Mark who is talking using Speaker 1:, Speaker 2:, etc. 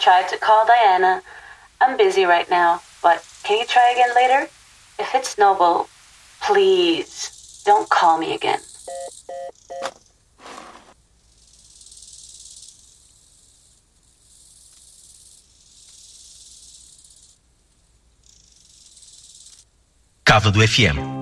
Speaker 1: tried to call Diana. I'm busy right now, but can you try again later? If it's Noble, please don't call me again.
Speaker 2: Cava do FM.